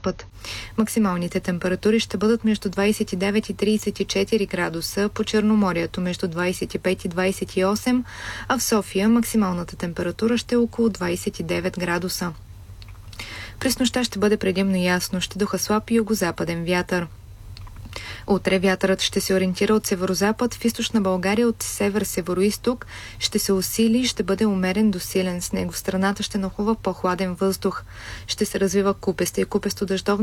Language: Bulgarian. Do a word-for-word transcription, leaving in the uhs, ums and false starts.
северо-запад. Максималните температури ще бъдат между двадесет и девет и тридесет и четири градуса, по Черноморието между двадесет и пет и двадесет и осем, а в София максималната температура ще е около двадесет и девет градуса. През нощта ще бъде предимно ясно, ще духа слаб югозападен вятър. Утре вятърът ще се ориентира от северозапад в източна България, от север-североизток ще се усили и ще бъде умерен до силен. С него в страната ще нахлува по-хладен въздух. Ще се развива купеста и купесто дъждовна